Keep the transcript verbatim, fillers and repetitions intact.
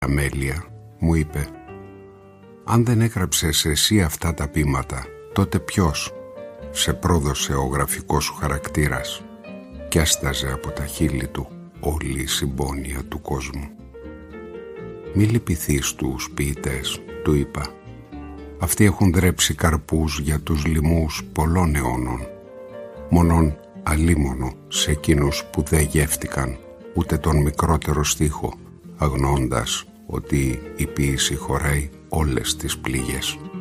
αμέλεια, μου είπε «Αν δεν έγραψες εσύ αυτά τα ποίηματα, τότε ποιος?» Σε πρόδωσε ο γραφικός σου χαρακτήρας κι άσταζε από τα χείλη του όλη η συμπόνια του κόσμου. «Μη λυπηθείς τους ποιητές», του είπα. «Αυτοί έχουν δρέψει καρπούς για τους λοιμούς πολλών αιώνων, μόνον αλίμονο σε εκείνους που δεν γεύτηκαν ούτε τον μικρότερο στίχο, αγνοώντας ότι η ποίηση χωράει όλες τις πληγές».